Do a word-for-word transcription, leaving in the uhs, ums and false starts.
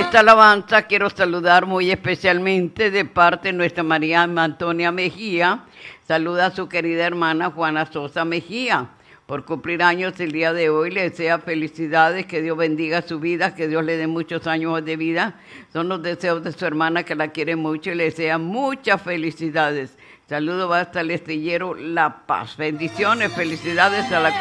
esta alabanza quiero saludar muy especialmente de parte de nuestra María Antonia Mejía. Saluda a su querida hermana Juana Sosa Mejía por cumplir años el día de hoy. Le desea felicidades, que Dios bendiga su vida, que Dios le dé muchos años de vida. Son los deseos de su hermana, que la quiere mucho y le desea muchas felicidades. Saludo hasta el Estillero La Paz. Bendiciones, felicidades a la